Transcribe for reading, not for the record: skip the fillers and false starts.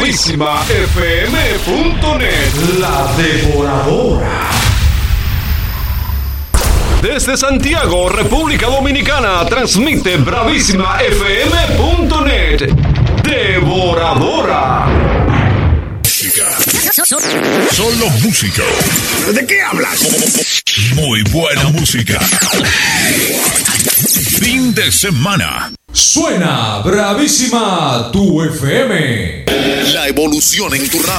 BravísimaFM.net, la devoradora. Desde Santiago, República Dominicana, transmite BravísimaFM.net, devoradora. Solo música. ¿De qué hablas? Muy buena música. Fin de semana. Suena Bravísima tu FM. La evolución en tu radio.